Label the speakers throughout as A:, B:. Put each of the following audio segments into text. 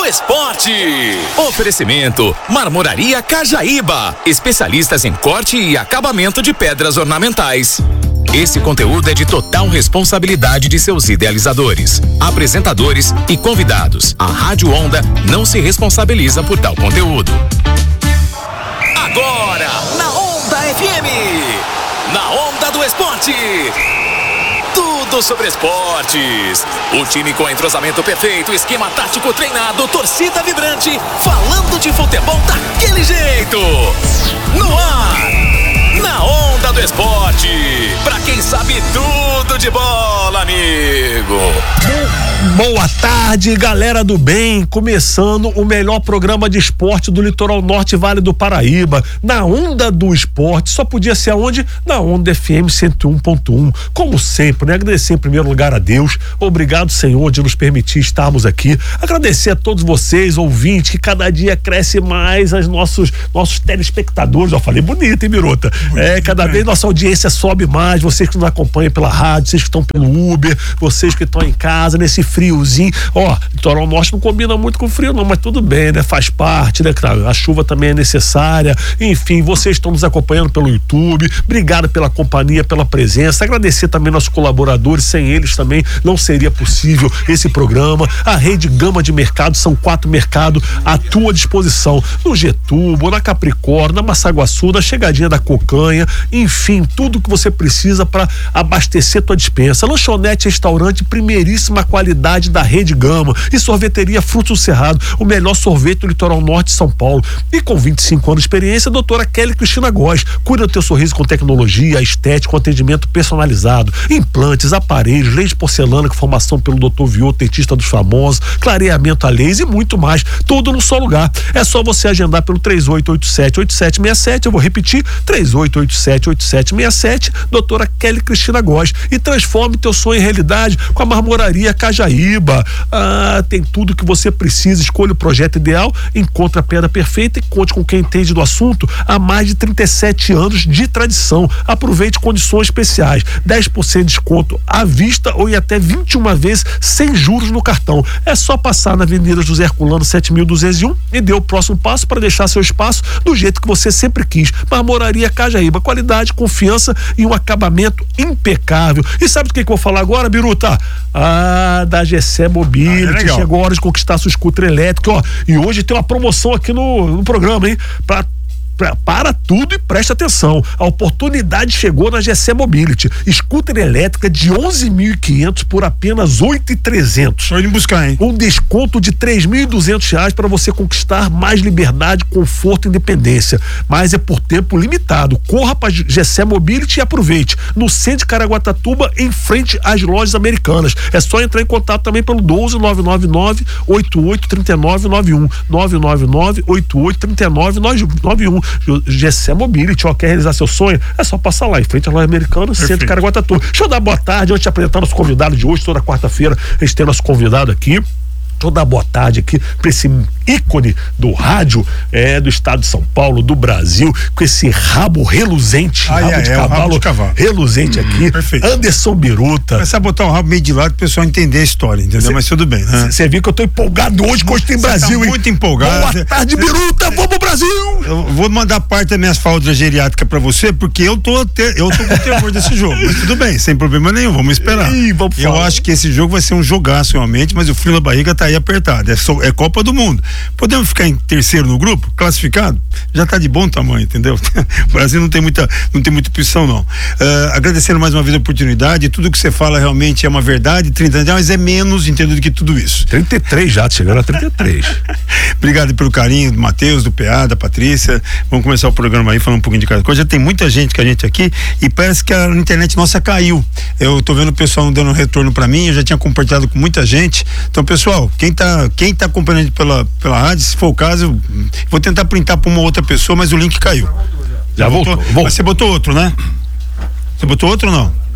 A: Esporte. Oferecimento Marmoraria Cajaíba, especialistas em corte e acabamento de pedras ornamentais. Esse conteúdo é de total responsabilidade de seus idealizadores, apresentadores e convidados. A Rádio Onda não se responsabiliza por tal conteúdo. Agora, na Onda FM, na Onda do Esporte. Tudo sobre esportes. O time com entrosamento perfeito, esquema tático treinado, torcida vibrante, falando de futebol daquele jeito. No ar, na Onda do Esporte. Pra quem sabe tudo de bola, amigo.
B: Boa tarde, galera do bem. Começando o melhor programa de esporte do Litoral Norte e Vale do Paraíba. Na Onda do Esporte. Só podia ser aonde? Na Onda FM 101.1. Como sempre, né? Agradecer em primeiro lugar a Deus. Obrigado, Senhor, de nos permitir estarmos aqui. Agradecer a todos vocês, ouvintes, que cada dia cresce mais os nossos telespectadores. Eu falei bonito, hein, Biruta? Cada vez nossa audiência sobe mais. Vocês que nos acompanham pela rádio, vocês que estão pelo Uber, vocês que estão em casa, nesse friozinho. Litoral Norte não combina muito com frio não, mas tudo bem, né? Faz parte, né? A chuva também é necessária. Enfim, vocês estão nos acompanhando pelo YouTube. Obrigado pela companhia, pela presença. Agradecer também nossos colaboradores. Sem eles também não seria possível esse programa. A Rede Gama de Mercado, são 4 mercados à tua disposição. No Getúbal, na Capricórnio, na Massaguaçu, na chegadinha da Cocanha. Enfim, tudo que você precisa para abastecer tua dispensa. Lanchonete, restaurante, primeiríssima qualidade da Rede Gama, e sorveteria Frutos do Cerrado, o melhor sorvete do Litoral Norte de São Paulo. E com 25 anos de experiência, a doutora Kelly Cristina Góes. Cuida do teu sorriso com tecnologia, estética, com atendimento personalizado, implantes, aparelhos, leite de porcelana com formação pelo Dr. Vioto, dentista dos famosos, clareamento a laser e muito mais, tudo num só lugar. É só você agendar pelo 3887-8767, eu vou repetir, 3887-8767, doutora Kelly Cristina Góes, e transforme teu sonho em realidade com a Marmoraria Cajaíba. Tem tudo que você precisa. Escolha o projeto ideal, encontre a pedra perfeita e conte com quem entende do assunto há mais de 37 anos de tradição. Aproveite condições especiais, 10% de desconto à vista ou em até 21 vezes sem juros no cartão. É só passar na Avenida José Herculano 7201 e dê o próximo passo para deixar seu espaço do jeito que você sempre quis. Marmoraria Cajaíba, qualidade, confiança e um acabamento impecável. E sabe do que eu vou falar agora, Biruta? Da GC Mobility. Chegou a hora de conquistar sua scooter elétrica, e hoje tem uma promoção aqui no programa, hein? Para tudo e preste atenção. A oportunidade chegou na GC Mobility. Scooter elétrica de 11.500 por apenas 8.300.
C: Pode buscar, hein?
B: Um desconto de R$3.200 para você conquistar mais liberdade, conforto e independência. Mas é por tempo limitado. Corra para GC Mobility e aproveite. No centro de Caraguatatuba, em frente às lojas americanas. É só entrar em contato também pelo 12-999-883991. 999-883991. GC Mobility, quer realizar seu sonho? É só passar lá em frente à loja americana, centro de Caraguatatuba. Deixa eu dar boa tarde, antes de apresentar nosso convidado de hoje. Toda quarta-feira a gente tem nosso convidado aqui. Deixa eu dar boa tarde aqui para esse ícone do rádio do estado de São Paulo, do Brasil, com esse rabo reluzente, rabo de cavalo reluzente aqui.
C: Perfeito.
B: Anderson Biruta.
C: Começar a botar o rabo meio de lado para o pessoal entender a história, entendeu? Mas tudo bem, né?
B: Você viu que eu tô empolgado hoje, que hoje tem Brasil, hein?
C: Muito empolgado.
B: Boa tarde, Biruta, vamos pro Brasil!
C: Eu vou mandar parte das minhas fraldas geriátricas para você, porque eu tô com temor desse jogo, mas tudo bem, sem problema nenhum, vamos esperar. Eu acho que esse jogo vai ser um jogaço realmente, mas o frio na barriga tá aí apertado, é Copa do Mundo. Podemos ficar em terceiro no grupo, classificado? Já tá de bom tamanho, entendeu? O Brasil não tem muita opção, não. Agradecendo mais uma vez a oportunidade, tudo que você fala realmente é uma verdade, 30 anos, mas é menos, entendeu, do que tudo isso.
B: 33 já, chegando a 33.
C: Obrigado pelo carinho do Matheus, do PA, da Patrícia. Vamos começar o programa aí, falando um pouquinho de cada coisa. Já tem muita gente com a gente aqui e parece que a internet nossa caiu. Eu tô vendo o pessoal dando retorno pra mim, eu já tinha compartilhado com muita gente. Então, pessoal, quem tá acompanhando pela rádio, se for o caso, eu vou tentar printar pra uma outra pessoa, mas o link caiu.
B: Já voltou.
C: Mas você botou outro, né? Você botou outro ou não?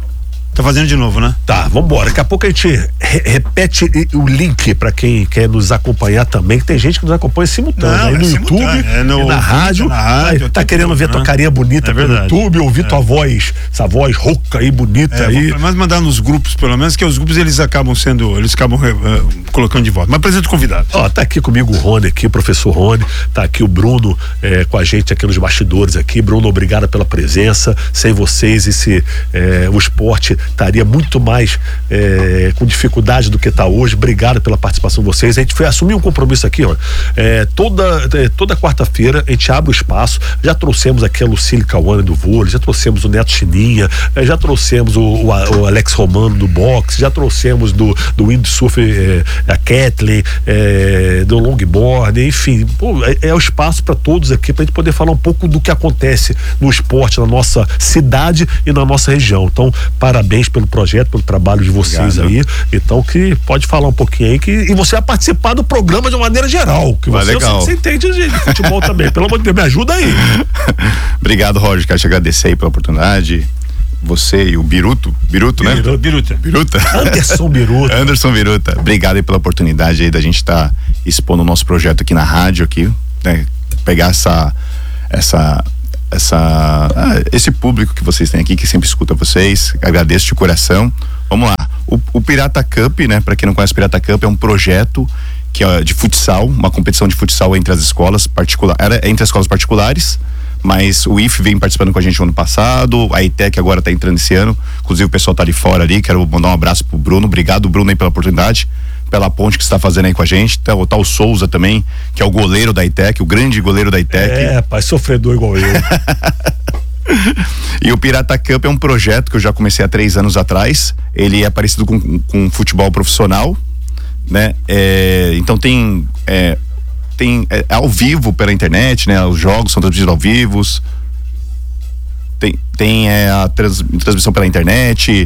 C: Tá fazendo de novo, né?
B: Tá, vambora. Daqui a pouco a gente repete o link pra quem quer nos acompanhar também, que tem gente que nos acompanha simultâneo, aí no YouTube, na rádio, tá querendo ver tua carinha bonita pelo YouTube, ouvir tua voz, essa voz rouca aí, bonita aí.
C: Pelo menos mandar nos grupos, pelo menos, que os grupos eles acabam colocando de volta. Mas apresenta o convidado.
B: Ó, tá aqui comigo o Rony aqui, o professor Rony, tá aqui o Bruno com a gente aqui nos bastidores aqui. Bruno, obrigado pela presença. Sem vocês, o esporte estaria muito mais com dificuldade do que está hoje. Obrigado pela participação de vocês. A gente foi assumir um compromisso aqui, ó. Toda quarta-feira a gente abre o espaço. Já trouxemos aqui a Lucília Cauane do vôlei, já trouxemos o Neto Chininha, já trouxemos o Alex Romano do boxe, já trouxemos do windsurf a Kathleen, do longboard, enfim. É o espaço para todos aqui, para a gente poder falar um pouco do que acontece no esporte na nossa cidade e na nossa região. Então, parabéns pelo projeto, pelo trabalho de vocês. Obrigado. Aí. Então, que pode falar um pouquinho aí e você vai participar do programa de uma maneira geral, que você entende de futebol também. Pelo amor de Deus, me ajuda aí.
D: Obrigado, Roger, quero te agradecer aí pela oportunidade. Você e o Biruta, né? Biruta. Anderson Biruta. Obrigado aí pela oportunidade aí da gente estar expondo o nosso projeto aqui na rádio aqui, né? Pegar esse público que vocês têm aqui, que sempre escuta vocês, agradeço de coração. Vamos lá, o Pirata Cup, né? Para quem não conhece, o Pirata Cup é um projeto que é de futsal, uma competição de futsal entre as escolas particulares, mas o IF vem participando com a gente no ano passado, a ETEC agora tá entrando esse ano, inclusive o pessoal tá ali fora ali, quero mandar um abraço pro Bruno, obrigado Bruno aí pela oportunidade, pela ponte que você está fazendo aí com a gente. Tá o Souza também, que é o goleiro da ETEC, o grande goleiro da ETEC.
B: Pai, sofredor igual eu.
D: E o Pirata Cup é um projeto que eu já comecei há 3 anos atrás. Ele é parecido com futebol profissional, né? Então tem ao vivo pela internet, né? Os jogos são transmitidos ao vivo. Tem a transmissão pela internet.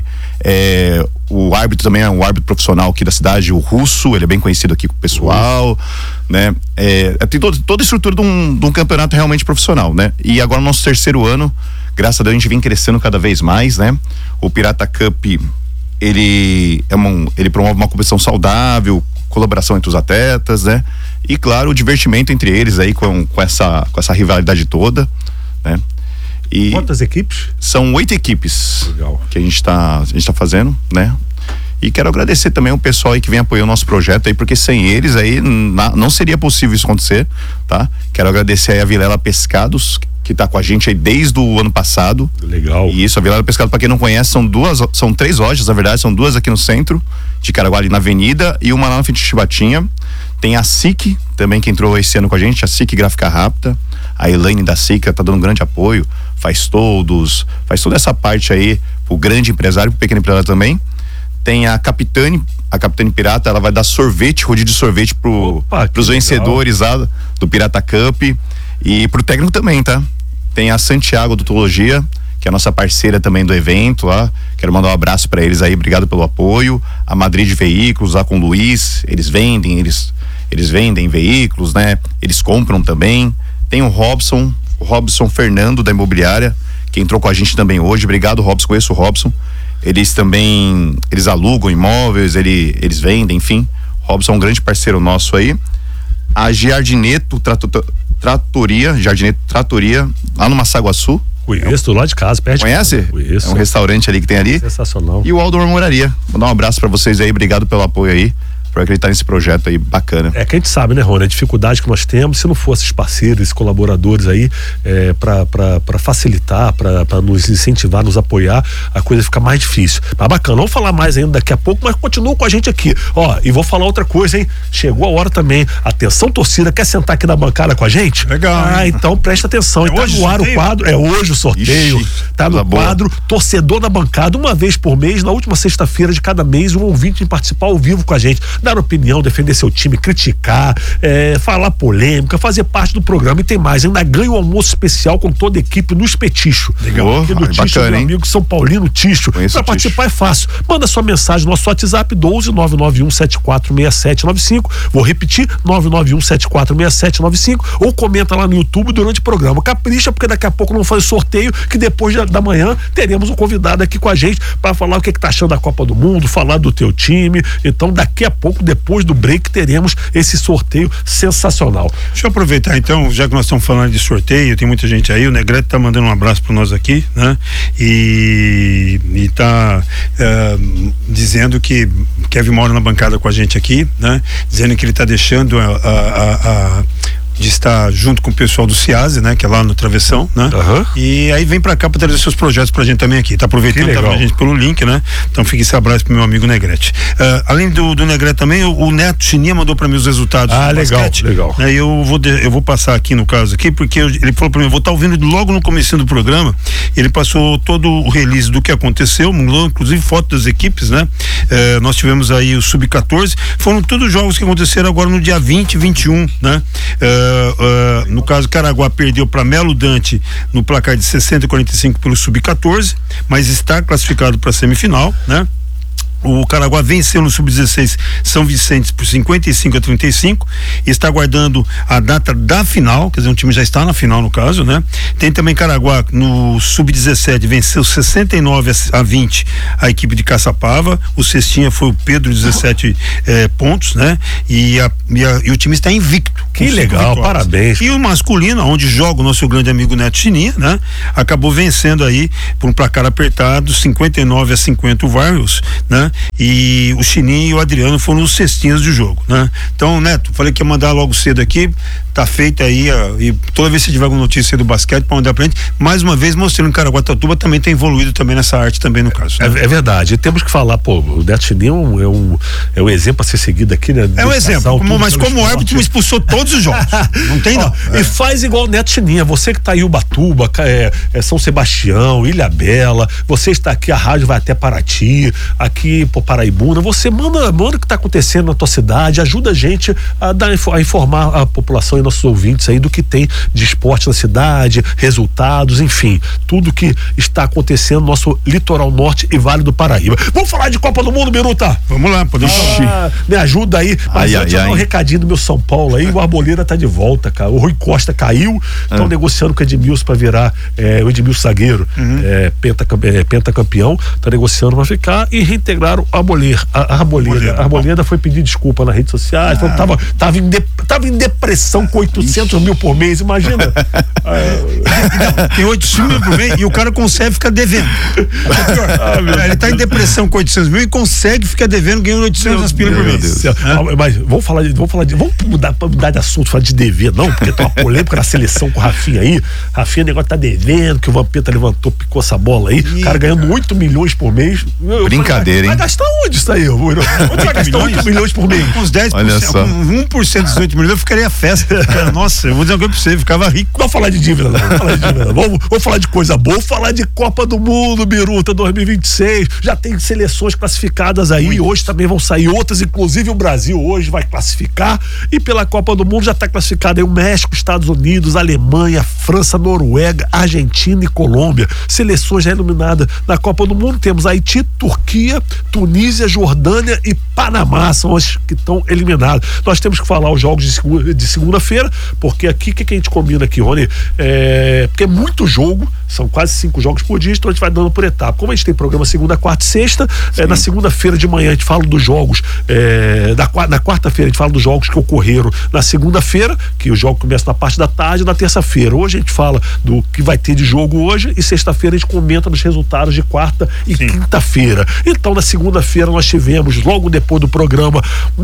D: O árbitro também é um árbitro profissional aqui da cidade, o Russo, ele é bem conhecido aqui com o pessoal, né? Tem toda a estrutura de um campeonato realmente profissional, né? E agora no nosso 3º ano, graças a Deus, a gente vem crescendo cada vez mais, né? O Pirata Cup, ele promove uma competição saudável, colaboração entre os atletas, né? E claro, o divertimento entre eles aí com essa rivalidade toda, né? E
B: quantas equipes?
D: São 8 equipes.
B: Legal.
D: Que a gente tá fazendo, né? E quero agradecer também o pessoal aí que vem apoiando o nosso projeto aí, porque sem eles aí não seria possível isso acontecer, tá? Quero agradecer aí a Vilela Pescados, que tá com a gente aí desde o ano passado.
B: Legal.
D: E isso, a Vilela Pescados, pra quem não conhece, são 3 lojas, na verdade, são 2 aqui no centro de Caraguá, ali na avenida, e uma lá na frente de Chibatinha. Tem a SIC também, que entrou esse ano com a gente, a SIC Gráfica Rápida. A Elaine da SIC tá dando um grande apoio, faz toda essa parte aí pro grande empresário, pro pequeno empresário também. Tem a Capitane Pirata, ela vai dar rodízio de sorvete pros vencedores lá do Pirata Cup e pro técnico também, tá? Tem a Santiago Odontologia, que é a nossa parceira também do evento lá, quero mandar um abraço para eles aí, obrigado pelo apoio. A Madrid Veículos lá com o Luiz, eles vendem veículos, né? Eles compram também. Tem o Robson Fernando da Imobiliária, que entrou com a gente também hoje. Obrigado, Robson, conheço o Robson. Eles alugam imóveis, eles vendem, enfim. Robson é um grande parceiro nosso aí. A Jardineto Tratoria, lá no Massaguaçu.
B: Conheço, lá de casa, perto.
D: Conhece?
B: Conheço.
D: É um restaurante ali que tem ali.
B: Sensacional.
D: E o Aldo Marmoraria. Vou dar um abraço pra vocês aí, obrigado pelo apoio aí, por acreditar nesse projeto aí, bacana.
B: É que a gente sabe, né, Rony, a dificuldade que nós temos, se não fosse esses parceiros, esses colaboradores aí, para facilitar, para nos incentivar, nos apoiar, a coisa fica mais difícil. Mas bacana, vamos falar mais ainda daqui a pouco, mas continua com a gente aqui. Ó, e vou falar outra coisa, hein? Chegou a hora também. Atenção, torcida, quer sentar aqui na bancada com a gente?
C: Legal.
B: Então presta atenção. Tá no ar o quadro, é hoje o sorteio.
D: Ixi,
B: tá no quadro Torcedor da Bancada, uma vez por mês, na última sexta-feira de cada mês, um ouvinte em participar ao vivo com a gente. dar opinião, defender seu time, criticar, falar polêmica, fazer parte do programa. E tem mais, ainda ganha um almoço especial com toda a equipe no Espeticho.
D: Legal.
B: Aqui do Ticho, meu amigo São Paulino Ticho. Para participar é fácil. Manda sua mensagem no nosso WhatsApp 12-991-746795. Vou repetir, 991-746795, ou comenta lá no YouTube durante o programa. Capricha, porque daqui a pouco não faz sorteio, que depois da manhã teremos um convidado aqui com a gente para falar o que tá achando da Copa do Mundo, falar do teu time. Então daqui a pouco, depois do break, teremos esse sorteio sensacional.
C: Deixa eu aproveitar então, já que nós estamos falando de sorteio, tem muita gente aí, o Negrete tá mandando um abraço para nós aqui, né? E tá dizendo que Kevin mora na bancada com a gente aqui, né? Dizendo que ele tá deixando de estar junto com o pessoal do CIASE, né? Que é lá no Travessão, né?
B: Uhum.
C: E aí vem pra cá pra trazer seus projetos pra gente também aqui. Tá aproveitando, tá pra gente pelo link, né? Então fica esse abraço pro meu amigo Negrete. Além do Negrete também, o Neto Chininha mandou pra mim os resultados do basquete.
B: Legal.
C: Eu vou passar aqui no caso aqui, porque ele falou pra mim, eu vou estar ouvindo logo no comecinho do programa. Ele passou todo o release do que aconteceu, mandou inclusive foto das equipes, né? Nós tivemos aí o Sub-14, foram todos jogos que aconteceram agora no dia 20 e 21, né? No caso, Caraguá perdeu para Melo Dante no placar de 60-45 pelo Sub-14, mas está classificado para a semifinal, né? O Caraguá venceu no Sub-16 São Vicente por 55-35 e está aguardando a data da final, quer dizer, um time já está na final no caso, né? Tem também Caraguá no Sub-17, venceu 69-20 a equipe de Caçapava, o cestinha foi o Pedro, 17 pontos, né? E o time está invicto.
B: Que legal, parabéns.
C: E o masculino, onde joga o nosso grande amigo Neto Chininha, né? Acabou vencendo aí por um placar apertado, 59-50 o Warriors, né? E o Chininho e o Adriano foram os cestinhas do jogo, né? Então, Neto, falei que ia mandar logo cedo aqui, tá feito aí, e toda vez que tiver alguma notícia do basquete pra mandar pra gente, mais uma vez mostrando que Caraguatatuba também tem evoluído também nessa arte também no caso, né?
B: É verdade, e temos que falar, o Neto Chininho é um exemplo a ser seguido aqui, né?
C: É um exemplo, mas como árbitro expulsou todos os jogos, não tem não.
B: E faz igual o Neto Chininha, você que tá aí Ubatuba, São Sebastião, Ilhabela, você está aqui, a rádio vai até Paraty, aqui Paraibuna, você manda o que tá acontecendo na tua cidade, ajuda a gente a informar a população e nossos ouvintes aí do que tem de esporte na cidade, resultados, enfim, tudo que está acontecendo no nosso litoral norte e Vale do Paraíba. Vamos falar de Copa do Mundo, Biruta?
C: Vamos lá, podemos falar.
B: Me ajuda aí, mas eu dar um recadinho do meu São Paulo aí, o Arboleda tá de volta, cara, o Rui Costa caiu, estão negociando com o Edmilson para virar o Edmilson zagueiro, pentacampeão, tá negociando para ficar e reintegraram a Arboleda foi pedir desculpa nas redes sociais, tava em depressão com 800 mil por mês, imagina.
C: Tem 800 mil por mês e o cara consegue ficar devendo. Ele tá em depressão com 800 mil e consegue ficar devendo, ganhando 800 pilas por mês.
B: Mas vamos mudar de assunto, falar de dever, não, porque tem uma polêmica na seleção com o Rafinha aí. Rafinha, o negócio tá devendo, que o Vampeta levantou, picou essa bola aí, o cara ganhando 8 milhões por mês.
D: Brincadeira, hein?
B: Vai gastar onde isso aí? Onde vai gastar 8 milhões por mês?
C: Com uns 10%, com 1% dos 8 milhões, eu ficaria festa. Nossa, eu vou dizer uma coisa pra você, ficava rico.
B: Vamos falar de dívida, não. Vamos falar de coisa boa, vamos falar de Copa do Mundo, Biruta 2026. Já tem seleções classificadas aí, hoje também vão sair outras, inclusive o Brasil hoje vai classificar. E pela Copa do Mundo já está classificado aí o México, Estados Unidos, Alemanha, França, Noruega, Argentina e Colômbia. Seleções já iluminadas na Copa do Mundo. Temos Haiti, Turquia, Tunísia, Jordânia e Panamá são as que estão eliminadas. Nós temos que falar os jogos de segunda-feira, porque aqui, o que a gente combina aqui, Rony? Porque é muito jogo, são quase 5 jogos por dia, então a gente vai dando por etapa. Como a gente tem programa segunda, quarta e sexta, na segunda-feira de manhã a gente fala dos jogos, na quarta-feira a gente fala dos jogos que ocorreram na segunda-feira, que o jogo começa na parte da tarde, na terça-feira. Hoje a gente fala do que vai ter de jogo hoje e sexta-feira a gente comenta dos resultados de quarta e quinta-feira. Então na segunda-feira nós tivemos, logo depois do programa,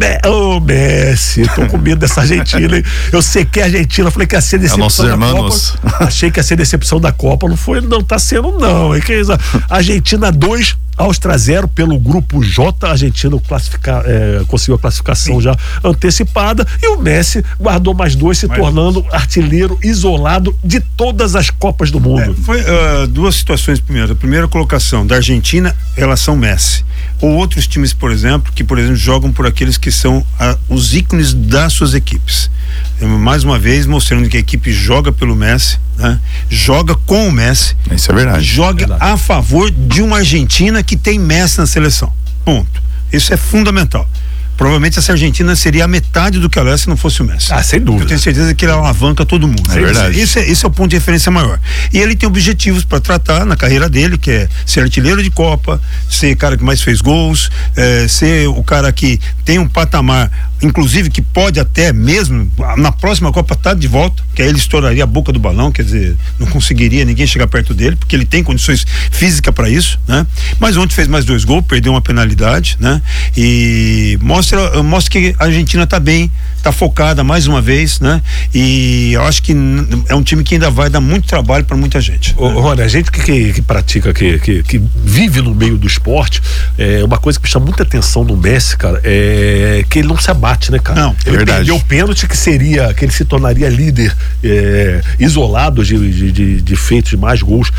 B: Messi, tô com medo dessa Argentina, hein? Eu sei que a Argentina, falei que ia ser decepção da Copa, achei que ia ser decepção da Copa, não tá sendo não, hein? Que isso? Argentina 2, Áustria 0 pelo grupo J, a Argentina conseguiu a classificação já antecipada, e o Messi guardou mais 2, se tornando artilheiro isolado de todas as Copas do Mundo.
C: Foi duas situações. Primeiro, a primeira colocação da Argentina em relação ao Messi, ou outros times, por exemplo, que jogam por aqueles que são os ícones das suas equipes. Mais uma vez mostrando que a equipe joga pelo Messi, né? Joga com o Messi.
D: Isso é verdade.
C: Joga a favor de uma Argentina que tem Messi na seleção. Ponto. Isso é fundamental. Provavelmente essa Argentina seria a metade do que ela é se não fosse o Messi.
B: Sem dúvida.
C: Eu tenho certeza que ele alavanca todo mundo.
D: É verdade.
C: Esse é o ponto de referência maior. E ele tem objetivos para tratar na carreira dele, que é ser artilheiro de Copa, ser o cara que mais fez gols, ser o cara que tem um patamar, inclusive que pode até mesmo na próxima Copa estar de volta, que aí ele estouraria a boca do balão, quer dizer, não conseguiria ninguém chegar perto dele, porque ele tem condições físicas para isso, né? Mas ontem fez mais 2 gols, perdeu uma penalidade, né? E mostra que a Argentina tá bem, tá focada mais uma vez, né? E eu acho que é um time que ainda vai dar muito trabalho para muita gente.
B: Rony, a gente que pratica, que vive no meio do esporte, uma coisa que me chama muita atenção no Messi, cara, é que ele não se abate, né, cara?
C: Não,
B: ele perdeu o pênalti que ele se tornaria líder isolado de feitos de mais gols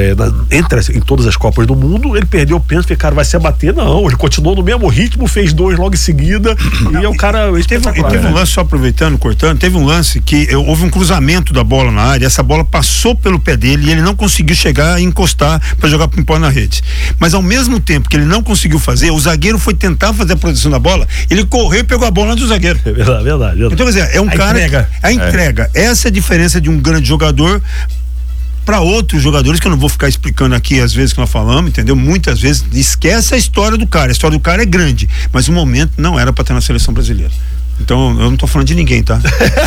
B: em todas as Copas do Mundo. Ele perdeu o pênalti, cara, vai se abater? Não, ele continuou no mesmo ritmo, fez 2 logo em seguida, e é o cara
C: teve um lance, só aproveitando, cortando, teve um lance que houve um cruzamento da bola na área, essa bola passou pelo pé dele e ele não conseguiu chegar e encostar para jogar ping-pong na rede. Mas ao mesmo tempo que ele não conseguiu fazer, o zagueiro foi tentar fazer a proteção da bola, ele correu e pegou a bola do zagueiro.
B: É verdade.
C: Então, quer dizer, é um cara. A entrega. Essa é a diferença de um grande jogador para outros jogadores, que eu não vou ficar explicando aqui as vezes que nós falamos, entendeu? Muitas vezes esquece a história do cara. A história do cara é grande, mas o momento não era para estar na seleção brasileira. Então, eu não tô falando de ninguém, tá?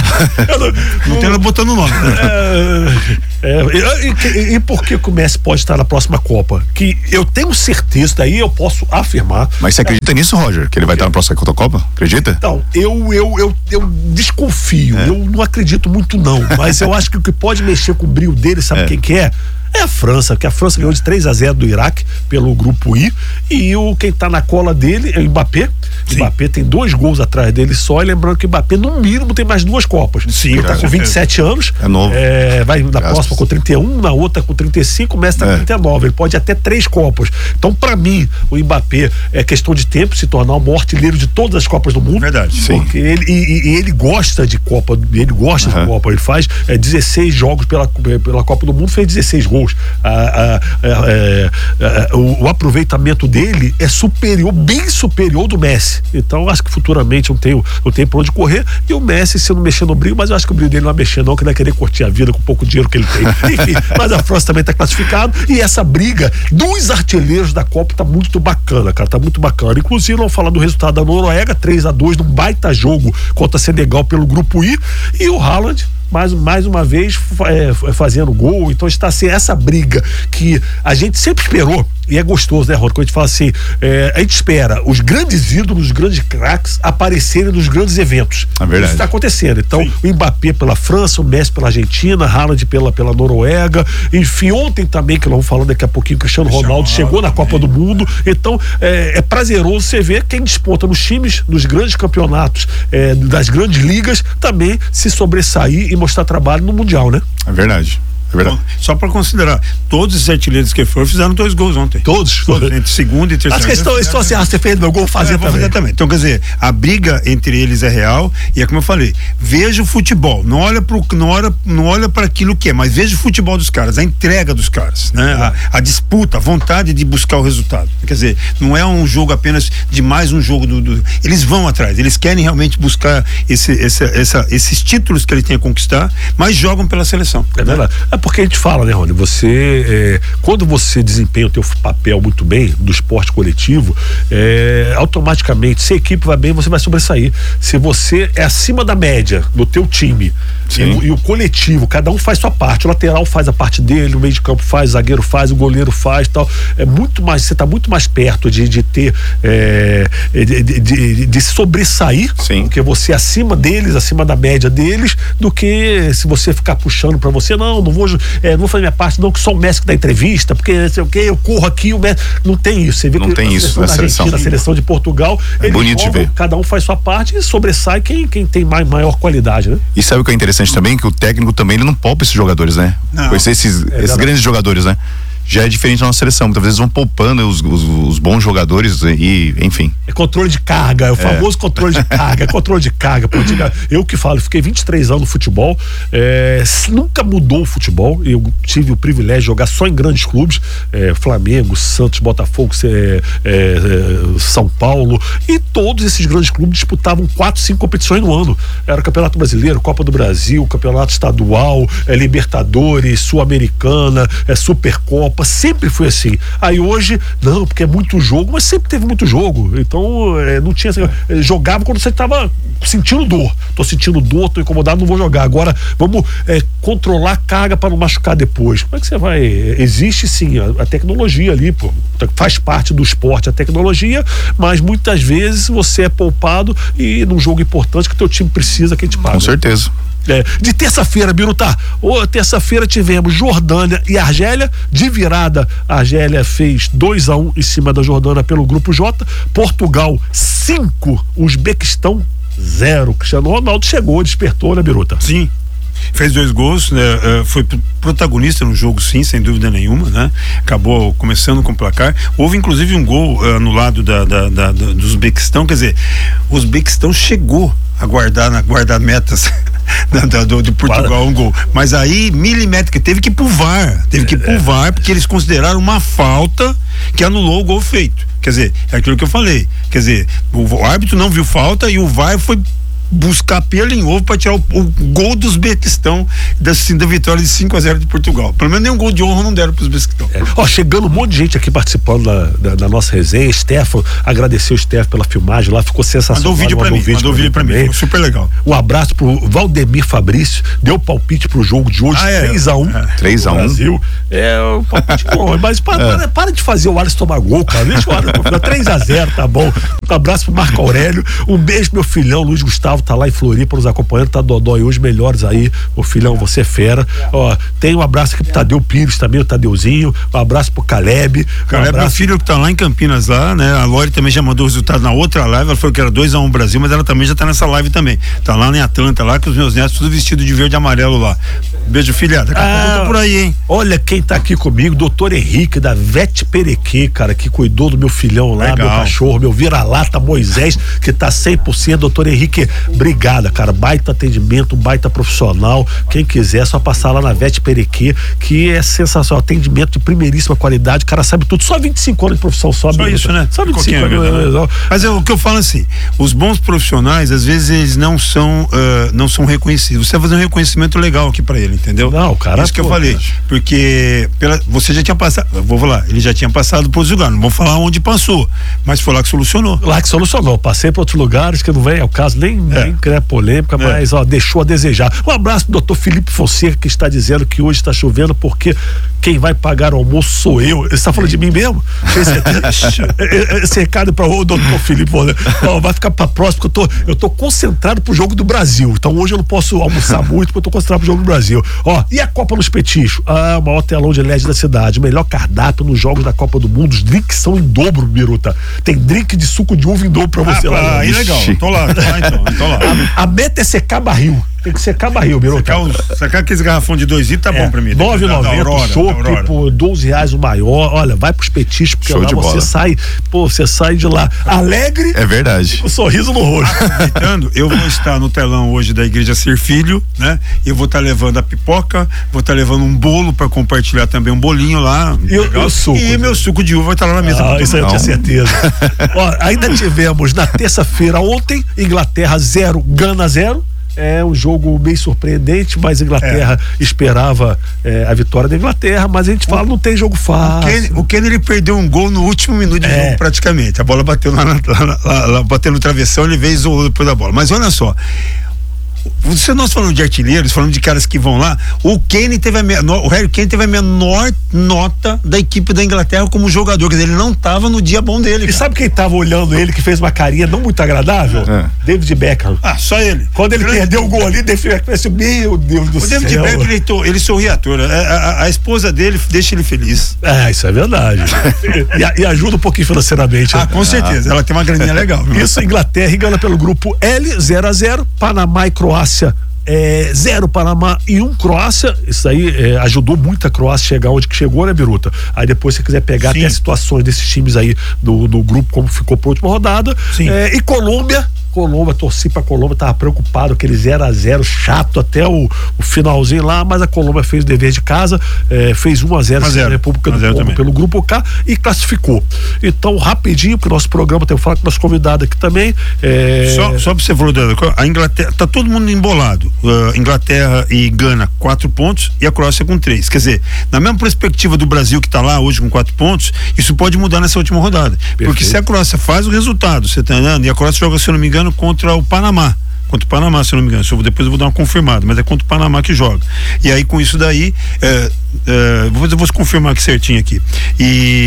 C: não tem ela botando o nome.
B: E por que o Messi pode estar na próxima Copa? Que eu tenho certeza, daí eu posso afirmar.
D: Mas você acredita nisso, Roger? Que ele vai estar na próxima Copa? Acredita?
B: Então, eu desconfio. Eu não acredito muito, não. Mas eu acho que o que pode mexer com o brilho dele, sabe quem que é? É a França, porque a França ganhou de 3-0 do Iraque pelo grupo I, e quem tá na cola dele é o Mbappé. O Mbappé tem 2 gols atrás dele só, e lembrando que o Mbappé no mínimo tem mais 2 Copas.
C: Sim,
B: ele tá com 27 anos.
D: É novo.
B: Vai na próxima com 31, na outra com 35, o Messi tá com 39. Ele pode até 3 Copas. Então, pra mim, o Mbappé é questão de tempo se tornar o maior artilheiro de todas as Copas do mundo.
C: Verdade.
B: Porque ele gosta de Copa, de Copa. Ele faz 16 jogos pela Copa do Mundo, fez 16 gols. O aproveitamento dele é superior, bem superior do Messi. Então acho que futuramente não tem pra onde correr, e o Messi, se não mexer no brilho, mas eu acho que o brilho dele não vai mexer não, que ele vai querer curtir a vida com o pouco dinheiro que ele tem. Enfim, mas a França também tá classificado, e essa briga dos artilheiros da Copa tá muito bacana, cara, tá muito bacana. Inclusive, vamos falar do resultado da Noruega, 3-2 num baita jogo contra Senegal pelo grupo I, e o Haaland mais uma vez fazendo gol. Então está assim, essa briga que a gente sempre esperou, e é gostoso, né, Rony? Quando a gente fala assim, a gente espera os grandes ídolos, os grandes craques aparecerem nos grandes eventos.
D: É verdade.
B: Isso está acontecendo. Então, o Mbappé pela França, o Messi pela Argentina, Haaland pela Noruega, enfim, ontem também, que nós vamos falando daqui a pouquinho, o Cristiano Ronaldo chegou na Copa do Mundo. Então, é prazeroso você ver quem desponta nos times, nos grandes campeonatos, das grandes ligas, também se sobressair e mostrar trabalho no Mundial, né?
D: É verdade.
C: Bom, só para considerar, todos os artilheiros que foram fizeram 2 gols ontem.
B: Todos?
C: Entre segundo e terceiro.
B: As questões estão assim, você fez meu gol, fazer também.
C: Então, quer dizer, a briga entre eles é real, e é como eu falei, veja o futebol, não olha para aquilo que é, mas veja o futebol dos caras, a entrega dos caras, né? A disputa, a vontade de buscar o resultado. Quer dizer, não é um jogo apenas de mais um jogo eles vão atrás, eles querem realmente buscar esses títulos que eles têm a conquistar, mas jogam pela seleção.
B: É verdade. Porque a gente fala, né, Rony? Quando você desempenha o teu papel muito bem do esporte coletivo, automaticamente, se a equipe vai bem, você vai sobressair. Se você é acima da média do teu time e o coletivo, cada um faz sua parte, o lateral faz a parte dele, o meio de campo faz, o zagueiro faz, o goleiro faz, tal, você está muito mais perto de ter de sobressair, porque você é acima deles, acima da média deles, do que se você ficar puxando para você, não vou não vou fazer minha parte, não, que só o Messi que dá entrevista, porque não sei o que, eu corro aqui, o Messi. Não tem isso. Você vê
D: não
B: que
D: tem isso na seleção.
B: A seleção de Portugal,
D: bonito de ver.
B: Cada um faz sua parte e sobressai quem tem maior qualidade, né?
D: E sabe o que é interessante também? Que o técnico também, ele não poupa esses jogadores, né? Pois esses grandes jogadores, né? Já é diferente da nossa seleção. Muitas vezes vão poupando os bons jogadores e, enfim.
B: É controle de carga, é o famoso controle de carga, controle de carga. Pô, eu que falo, fiquei 23 anos no futebol, nunca mudou o futebol. Eu tive o privilégio de jogar só em grandes clubes, Flamengo, Santos, Botafogo, São Paulo, e todos esses grandes clubes disputavam 4, 5 competições no ano. Era Campeonato Brasileiro, Copa do Brasil, Campeonato Estadual, Libertadores, Sul-Americana, Supercopa. Sempre foi assim. Aí hoje, não, porque é muito jogo, mas sempre teve muito jogo. Então, não tinha. Jogava quando você estava sentindo dor. Tô sentindo dor, tô incomodado, não vou jogar. Agora, vamos controlar a carga para não machucar depois. Como é que você vai? Existe sim a tecnologia ali, pô. Faz parte do esporte a tecnologia, mas muitas vezes você é poupado e num jogo importante que o teu time precisa, quem te paga.
D: Com certeza.
B: De terça-feira, Biruta. Terça-feira tivemos Jordânia e Argélia. De virada, a Argélia fez 2-1 em cima da Jordânia pelo grupo J. Portugal 5, Uzbequistão 0. Cristiano Ronaldo chegou, despertou, né, Biruta?
C: Sim. Fez 2 gols, né? Foi protagonista no jogo, sim, sem dúvida nenhuma, né? Acabou começando com o placar. Houve inclusive um gol anulado do Uzbequistão, quer dizer, o Uzbequistão chegou a guardar metas de Portugal um gol, mas aí milimétrica, teve que ir pro VAR, porque eles consideraram uma falta que anulou o gol feito. Quer dizer, é aquilo que eu falei, quer dizer, o árbitro não viu falta e o VAR foi buscar pelo em ovo para tirar o gol do Uzbequistão da vitória de 5-0 de Portugal. Pelo menos nenhum gol de honra não deram para o Uzbequistão.
B: Chegando um monte de gente aqui participando da nossa resenha. Stefano, agradeceu o Stefano pela filmagem lá, ficou sensacional.
C: Mandou vídeo para mim, ficou super legal.
B: Um abraço pro Valdemir Fabrício, deu palpite pro jogo de hoje, 3-1.
D: 3-1.
B: Brasil. Um palpite bom, mas para de fazer o Alisson tomar gol, cara. Deixa o Alisson 3-0, tá bom. Um abraço pro Marco Aurélio, um beijo pro meu filhão Luiz Gustavo, tá lá em Floripa nos acompanhando, tá Dodói hoje, melhores aí, ô filhão, você é fera. Tem um abraço aqui pro Tadeu Pires também, o Tadeuzinho, um abraço pro Caleb.
C: Caleb é meu filho que tá lá em Campinas lá, né? A Lori também já mandou o resultado na outra live, ela falou que era 2-1 Brasil, mas ela também já tá nessa live também. Tá lá em Atlanta, lá com os meus netos, tudo vestido de verde e amarelo lá. Beijo, filhada. Daqui a pouco eu tô por aí, hein?
B: Olha quem tá aqui comigo, doutor Henrique, da Vete Perequê, cara, que cuidou do meu filhão lá, meu cachorro, meu vira-lata Moisés, que tá 100%. Doutor Henrique, obrigada, cara, baita atendimento, baita profissional. Quem quiser, é só passar lá na Vete Perequê, que é sensacional, atendimento de primeiríssima qualidade, o cara sabe tudo, só 25 anos de profissão, só
C: isso, né?
B: Só 25 anos.
C: Mas o que eu falo assim, os bons profissionais, às vezes eles não são reconhecidos. Você vai fazer um reconhecimento legal aqui pra ele, entendeu?
B: Não, cara.
C: Isso que eu falei, porque você já tinha passado, vou falar, ele já tinha passado por outros lugares, não vou falar onde passou, mas foi lá que solucionou.
B: Passei por outros lugares que não vem ao caso, nem criar polêmica, mas deixou a desejar. Um abraço pro doutor Felipe Fonseca, que está dizendo que hoje está chovendo porque quem vai pagar o almoço sou eu. Você está falando de mim mesmo? Esse recado para o doutor Felipe Fonseca. Vai ficar para próximo, porque eu tô concentrado pro jogo do Brasil. Então hoje eu não posso almoçar muito, porque eu tô concentrado pro jogo do Brasil. E a Copa nos Petiscos? O maior telão de LED da cidade, o melhor cardápio nos jogos da Copa do Mundo. Os drinks são em dobro, Biruta. Tem drink de suco de uva em dobro pra você lá.
C: Aí legal, tô lá então.
B: A meta é secar barril. Tem que secar barril, Biruta.
C: Sacar aqueles garrafão de 2 litros tá bom pra mim.
B: R$9,90 chopp por R$12 o maior. Olha, vai pros petiscos, porque lá você sai de lá alegre.
D: É verdade.
B: Com um sorriso no rosto.
C: Aproveitando, eu vou estar no telão hoje da Igreja Ser Filho, né? Eu vou estar levando a pipoca, vou estar levando um bolo pra compartilhar também, um bolinho lá.
B: E o suco.
C: E meu suco de uva vai estar lá na mesa.
B: Isso aí eu tinha certeza. Ainda tivemos na terça-feira ontem, Inglaterra 0, Gana 0. É um jogo meio surpreendente, mas a Inglaterra esperava a vitória da Inglaterra, mas a gente fala, não tem jogo fácil.
C: O Kenny, ele perdeu um gol no último minuto de jogo praticamente. A bola bateu bateu no travessão, ele veio e isolou depois da bola. Mas olha só, Nós falamos de artilheiros, falando de caras que vão lá, o Harry Kane teve a menor nota da equipe da Inglaterra como jogador, quer dizer, ele não estava no dia bom dele.
B: E sabe quem estava olhando ele, que fez uma carinha não muito agradável? David Beckham.
C: Só ele.
B: Quando ele perdeu o gol ali, David Beckham pensou, meu Deus do céu.
C: O David Beckham, ele sorri à toa. A esposa dele deixa ele feliz.
B: Isso é verdade. e ajuda um pouquinho financeiramente.
C: Com certeza, ela tem uma graninha legal.
B: Isso, Inglaterra e Gana pelo grupo L, 0-0, Panamá e Croácia 0 Panamá e 1 Croácia. Isso aí ajudou muito a Croácia chegar onde que chegou, né, Biruta? Aí depois, se você quiser pegar até as situações desses times aí do grupo, como ficou pra última rodada. E Colômbia, torci pra Colômbia, tava preocupado, aquele 0-0 chato até o finalzinho lá, mas a Colômbia fez o dever de casa, fez 1-0 na República do Congo pelo grupo K e classificou. Então, rapidinho, pro nosso programa, tem que falar com o nosso convidado aqui também.
C: Só pra você falar, a Inglaterra, tá todo mundo embolado. Inglaterra e Gana 4 pontos e a Croácia com 3. Quer dizer, na mesma perspectiva do Brasil, que tá lá hoje com 4 pontos, isso pode mudar nessa última rodada. Perfeito. Porque se a Croácia faz o resultado, você tá entendendo? E a Croácia joga, se eu não me engano, contra o Panamá. Contra o Panamá, se eu não me engano. Depois eu vou dar uma confirmada, mas é contra o Panamá que joga. E aí, com isso daí, eu vou confirmar aqui certinho aqui. E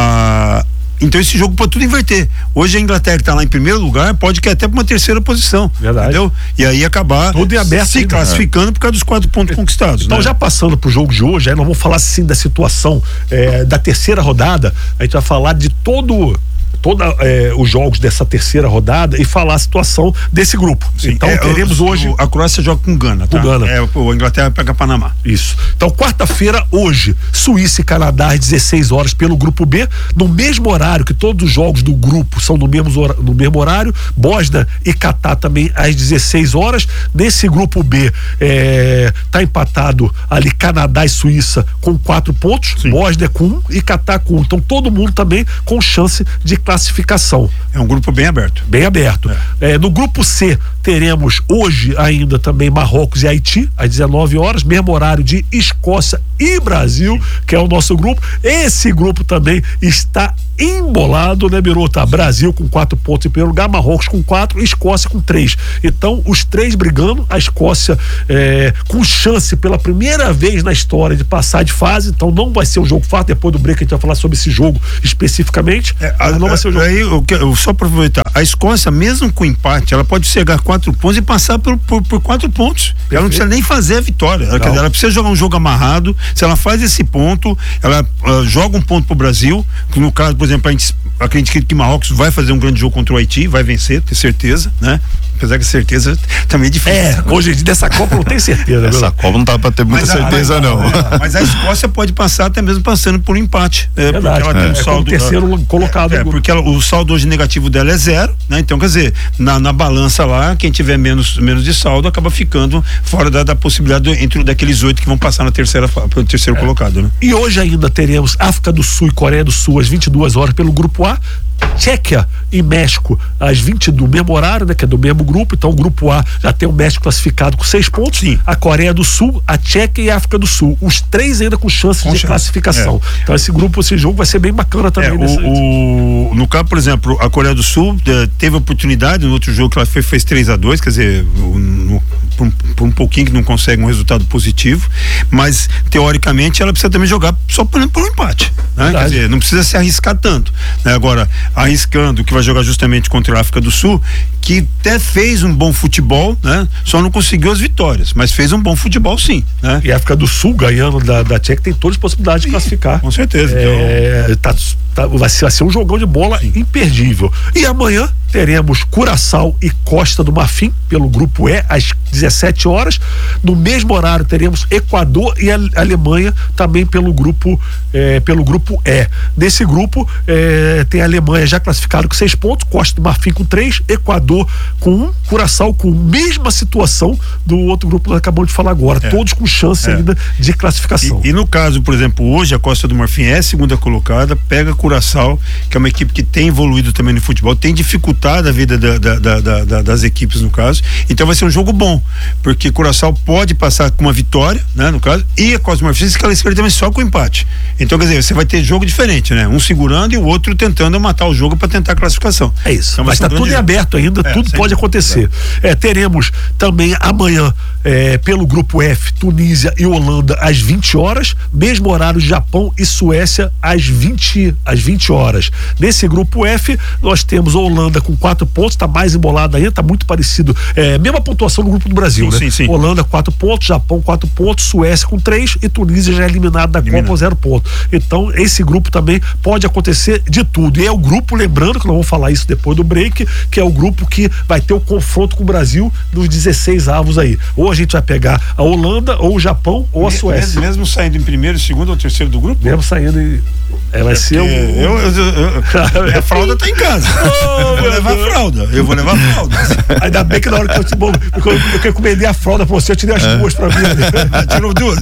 C: então esse jogo pode tudo inverter. Hoje a Inglaterra, que está lá em primeiro lugar, pode cair até para uma terceira posição.
B: Verdade.
C: Entendeu? E aí acabar
B: tudo em aberto,
C: se classificando por causa dos 4 pontos conquistados.
B: Então, já passando pro jogo de hoje, aí nós vamos falar sim da situação da terceira rodada. A gente vai falar de todos os jogos dessa terceira rodada e falar a situação desse grupo. Sim, então teremos hoje...
C: A Croácia joga com Gana, tá? A Inglaterra pega Panamá.
B: Isso. Então, quarta-feira, hoje, Suíça e Canadá às 16 horas pelo grupo B, no mesmo horário que todos os jogos do grupo são no mesmo horário. Bósnia e Catar também às 16 horas. Nesse grupo B, tá empatado ali Canadá e Suíça com 4 pontos, sim. Bósnia com 1 e Catar com 1. Então, todo mundo também com chance de classificação.
C: É um grupo bem aberto.
B: Bem aberto. No grupo C, teremos hoje ainda também Marrocos e Haiti, às 19 horas, mesmo horário de Escócia e Brasil, que é o nosso grupo. Esse grupo também está embolado, né, Biruta? Brasil com 4 pontos em primeiro lugar, Marrocos com 4 e Escócia com 3. Então, os 3 brigando, a Escócia com chance pela primeira vez na história de passar de fase. Então, não vai ser um jogo fácil. Depois do break a gente vai falar sobre esse jogo especificamente. Não vai ser um jogo.
C: Aí, só para aproveitar, a Escócia, mesmo com empate, ela pode chegar 4 pontos e passar por 4 pontos. Perfeito. Ela não precisa nem fazer a vitória. Ela precisa jogar um jogo amarrado. Se ela faz esse ponto, ela joga um ponto pro Brasil, que no caso, por exemplo, a gente acredita que Marrocos vai fazer um grande jogo contra o Haiti, vai vencer, ter certeza, né? Apesar que certeza também é difícil.
B: Hoje dessa Copa não tem certeza.
D: Essa Copa não dá pra ter muita certeza, não.
C: Mas a Escócia pode passar até mesmo passando por um empate.
B: Verdade.
C: Porque ela tem um saldo,
B: como terceiro colocado.
C: Porque o saldo hoje negativo dela é 0, né? Então, quer dizer, na balança lá, quem tiver menos de saldo acaba ficando fora da possibilidade entre daqueles 8 que vão passar no terceiro colocado, né?
B: E hoje ainda teremos África do Sul e Coreia do Sul às 22 horas pelo grupo A, Tchequia e México às 20 do mesmo horário, né, que é do mesmo grupo. Então o grupo A já tem o México classificado com 6 pontos. Sim. A Coreia do Sul, a Tchequia e a África do Sul, os 3 ainda com chance de classificação. Então esse jogo vai ser bem bacana também.
C: No caso, por exemplo, a Coreia do Sul teve oportunidade no outro jogo que ela fez 3-2, quer dizer, por um pouquinho que não consegue um resultado positivo, mas teoricamente ela precisa também jogar só por um empate, né? Quer dizer, não precisa se arriscar tanto, né? Agora, arriscando que vai jogar justamente contra a África do Sul, que até fez um bom futebol, né? Só não conseguiu as vitórias, mas fez um bom futebol sim, né? E
B: a África do Sul ganhando da Tchequia tem todas as possibilidades de classificar.
C: Com certeza.
B: Vai ser um jogão de bola imperdível. E amanhã teremos Curaçao e Costa do Marfim pelo grupo E às 17 horas. No mesmo horário teremos Equador e Alemanha também pelo grupo E. Nesse grupo tem a Alemanha já classificada com 6 pontos, Costa do Marfim com 3, Equador com 1, Curaçao com mesma situação do outro grupo que nós acabamos de falar agora, todos com chance ainda de classificação.
C: E no caso, por exemplo, hoje a Costa do Marfim é segunda colocada, pega Curaçao, que é uma equipe que tem evoluído também no futebol, tem dificultado a vida das equipes no caso, então vai ser um jogo bom, porque Curaçao pode passar com uma vitória, né, no caso, e a Costa do Marfim se classificaria também só com empate. Então, quer dizer, você vai ter jogo diferente, né? Um segurando e o outro tentando matar o jogo para tentar a classificação.
B: É isso.
C: Então,
B: mas tá tudo em aberto ainda, tudo pode acontecer. Teremos também amanhã, pelo grupo F, Tunísia e Holanda às 20 horas, mesmo horário de Japão e Suécia às 20 horas. Nesse grupo F, nós temos a Holanda com 4 pontos, tá mais embolada ainda, tá muito parecido, mesma pontuação do grupo do Brasil, né?
C: Sim.
B: Holanda 4 pontos, Japão 4 pontos, Suécia com 3 e Tunísia já eliminado da Copa 0 ponto. Então, esse grupo também pode acontecer de tudo. E é o grupo, lembrando que nós vamos falar isso depois do break, que é o grupo que vai ter o confronto com o Brasil nos 16 avos aí. Ou a gente vai pegar a Holanda, ou o Japão, ou a Suécia.
C: Mesmo saindo em primeiro, segundo ou terceiro do grupo?
B: Mesmo saindo em... vai ser
C: a fralda tá em casa. Eu vou levar a fralda.
B: Ainda bem que na hora que eu encomendei a fralda pra você, eu tirei as duas pra mim.
C: Tirou duas?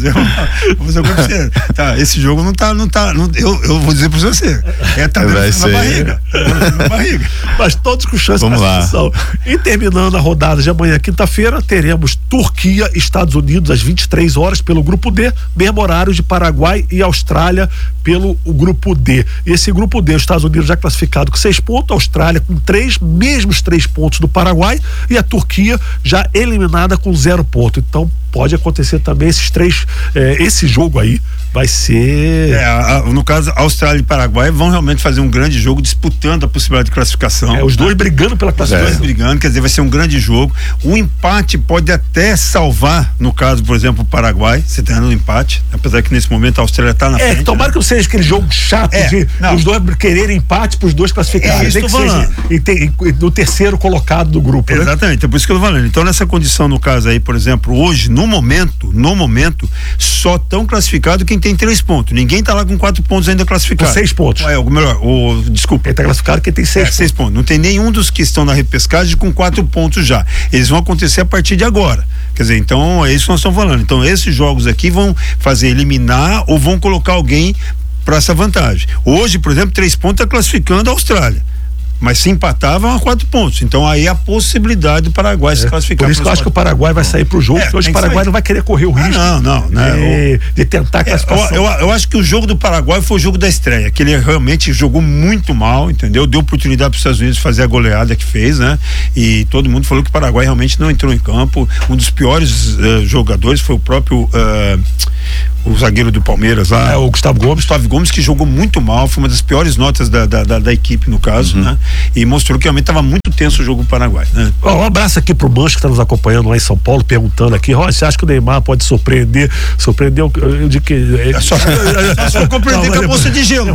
C: Tá, esse jogo não tá eu vou dizer pra você. Tá na barriga.
B: Mas todos com chance
D: de
B: classificação. E terminando a rodada de amanhã, quinta-feira, teremos Turquia, Estados Unidos às 23 horas pelo grupo D, mesmo horário de Paraguai e Austrália pelo grupo D. E esse grupo D, os Estados Unidos já classificado com 6 pontos, a Austrália com 3, mesmos 3 pontos do Paraguai, e a Turquia já eliminada com 0 ponto. Então pode acontecer também esses 3, esse jogo aí vai ser...
C: no caso, Austrália e Paraguai vão realmente fazer um grande jogo disputando a possibilidade de classificação.
B: Os dois brigando pela classificação.
C: Quer dizer, vai ser um grande jogo. O empate pode até salvar, no caso, por exemplo, o Paraguai, você tá no empate, apesar que nesse momento a Austrália tá na frente.
B: Tomara que não seja aquele jogo chato de os dois quererem empate pros dois classificarem. Tem que seja no terceiro colocado do grupo.
C: Exatamente, é por isso que eu tô falando. Então, nessa condição, no caso aí, por exemplo, hoje, no momento, só tão classificado quem tem 3 pontos. Ninguém tá lá com 4 pontos ainda classificado.
B: Com 6 pontos.
C: Desculpa.
B: Quem tá classificado, quem tem 6
C: pontos. Não tem nenhum dos que estão na repescagem com 4 pontos já. Eles vão acontecer a partir de agora. Quer dizer, então é isso que nós estamos falando. Então, esses jogos aqui vão fazer eliminar ou vão colocar alguém para essa vantagem. Hoje, por exemplo, 3 pontos está classificando a Austrália. Mas se empatavam a 4 pontos. Então aí a possibilidade do Paraguai se classificar.
B: Por isso que eu acho que o Paraguai vai sair pro jogo, porque hoje o Paraguai não vai querer correr o risco de tentar a classificação.
C: Eu acho que o jogo do Paraguai foi o jogo da estreia, que ele realmente jogou muito mal, entendeu? Deu oportunidade para os Estados Unidos fazer a goleada que fez, né? E todo mundo falou que o Paraguai realmente não entrou em campo. Um dos piores jogadores foi o próprio o zagueiro do Palmeiras lá,
B: o Gustavo
C: Gomes, que jogou muito mal, foi uma das piores notas da equipe no caso, né? E mostrou que realmente estava muito tenso o jogo do Paraguai, né?
B: Um abraço aqui pro Mancho que está nos acompanhando lá em São Paulo, perguntando aqui, você acha que o Neymar pode surpreender eu digo que
C: só compreender com a bolsa de gelo.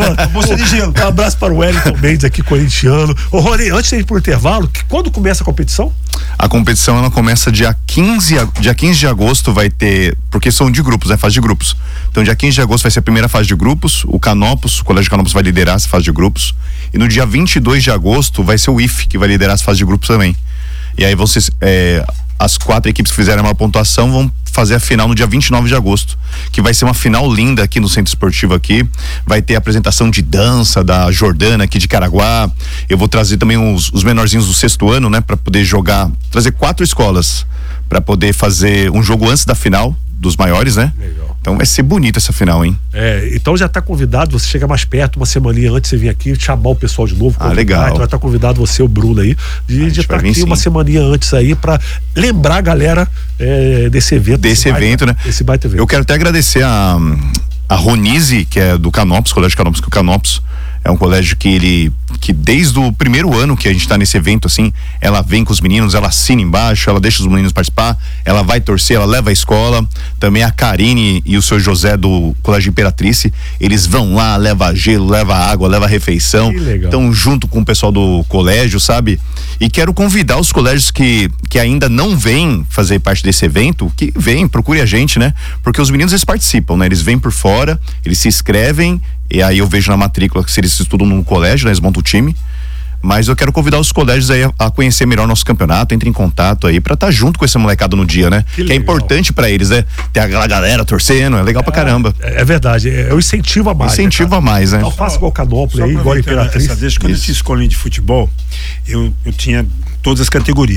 B: Um abraço para o Wellington Mendes aqui, corintiano. Rony, antes de ir pro intervalo, quando começa a competição?
D: A competição ela começa dia 15 de agosto, vai ter, porque são de grupos, né? Fase de grupos. Então dia 15 de agosto vai ser a primeira fase de grupos, o Colégio Canopus vai liderar essa fase de grupos, e no dia 22 de agosto vai ser o IF que vai liderar essa fase de grupos também. E aí as 4 equipes que fizeram uma pontuação vão fazer a final no dia 29 de agosto, que vai ser uma final linda aqui no Centro Esportivo aqui. Vai ter apresentação de dança da Jordana aqui de Caraguá. Eu vou trazer também os menorzinhos do 6º ano, né, para poder trazer 4 escolas para poder fazer um jogo antes da final dos maiores, né? Legal. Então vai ser bonita essa final, hein?
B: Então já tá convidado, você chega mais perto, uma semaninha antes, você vir aqui chamar o pessoal de novo.
D: Legal.
B: Então vai estar convidado você, o Bruno aí, de estar aqui uma semaninha antes aí pra lembrar a galera desse evento.
D: Né?
B: Esse baita evento.
D: Eu quero até agradecer a Ronise, que é do Canopus, Colégio Canopus, que o Canopus é um colégio que desde o primeiro ano que a gente está nesse evento, assim, ela vem com os meninos, ela assina embaixo, ela deixa os meninos participar, ela vai torcer, ela leva a escola. Também a Karine e o seu José do Colégio Imperatrice, eles vão lá, leva gelo, leva água, leva refeição, estão junto com o pessoal do colégio, sabe? E quero convidar os colégios que ainda não vêm fazer parte desse evento, que vêm, procure a gente, né? Porque os meninos, eles participam, né? Eles vêm por fora, eles se inscrevem, e aí eu vejo na matrícula que se eles estudam num colégio, né, eles montam o time. Mas eu quero convidar os colégios aí a conhecer melhor nosso campeonato, entre em contato aí pra estar junto com esse molecado no dia, né? Que é importante pra eles, né? Ter aquela galera torcendo, é legal pra caramba.
B: É verdade, é o incentivo a mais.
D: Incentivo a mais, né?
B: Então faça igual Canópolis aí, igual a Imperatriz.
C: Desde quando eu tinha escolinha de futebol, eu tinha todas as categorias.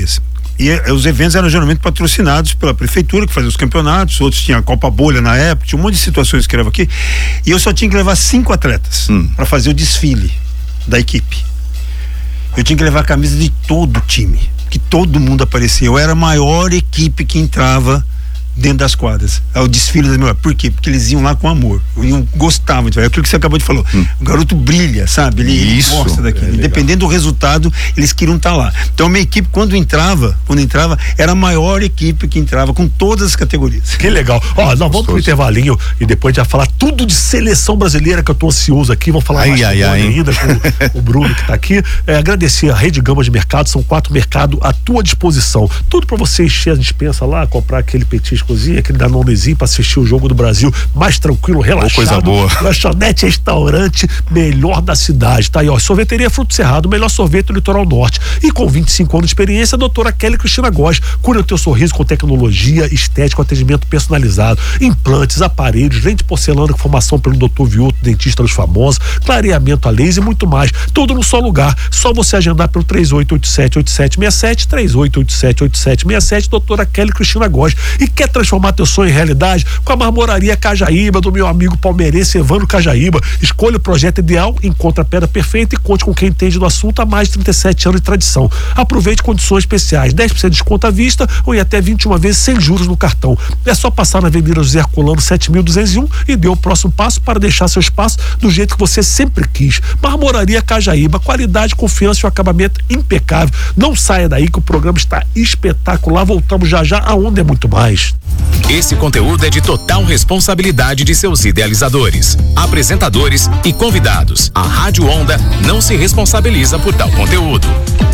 C: E os eventos eram geralmente patrocinados pela prefeitura, que fazia os campeonatos, outros tinham a Copa Bolha na época, tinha um monte de situações que era aqui. E eu só tinha que levar 5 atletas para fazer o desfile da equipe. Eu tinha que levar a camisa de todo o time, que todo mundo aparecia. Eu era a maior equipe que entrava dentro das quadras. É o desfile das melhores. Por quê? Porque eles iam lá com amor. Gostavam de ver. É aquilo que você acabou de falar. O garoto brilha, sabe? Ele gosta daquilo. Independendo do resultado, eles queriam estar lá. Então a minha equipe, quando entrava, era a maior equipe que entrava com todas as categorias.
B: Que legal. Ó, nós vamos pro intervalinho e depois já falar tudo de seleção brasileira, que eu tô ansioso aqui. Vamos falar mais ainda com o Bruno que tá aqui. Agradecer a Rede Gama de Mercado. São 4 mercados à tua disposição. Tudo pra você encher a despensa lá, comprar aquele petisco, aquele danonezinho pra assistir o jogo do Brasil mais tranquilo, relaxado.
D: Coisa boa.
B: Lanchonete, restaurante, melhor da cidade. Tá aí, ó. Sorveteria Fruto Cerrado, o melhor sorvete do Litoral Norte. E com 25 anos de experiência, a doutora Kelly Cristina Góes. Cura o teu sorriso com tecnologia, estética, atendimento personalizado, implantes, aparelhos, lente de porcelana com formação pelo Dr. Vioto, dentista dos famosos, clareamento a laser e muito mais. Tudo num só lugar. Só você agendar pelo 3887-8767, 3887-8767, doutora Kelly Cristina Góes. E quer transformar teu sonho em realidade? Com a Marmoraria Cajaíba, do meu amigo palmeirense Evandro Cajaíba. Escolha o projeto ideal, encontre a pedra perfeita e conte com quem entende do assunto há mais de 37 anos de tradição. Aproveite condições especiais, 10% de desconto à vista ou em até 21 vezes sem juros no cartão. É só passar na Avenida José Herculano 7201 e dê o próximo passo para deixar seu espaço do jeito que você sempre quis. Marmoraria Cajaíba, qualidade, confiança e um acabamento impecável. Não saia daí que o programa está espetacular. Voltamos já aonde é muito mais.
A: Esse conteúdo é de total responsabilidade de seus idealizadores, apresentadores e convidados. A Rádio Onda não se responsabiliza por tal conteúdo.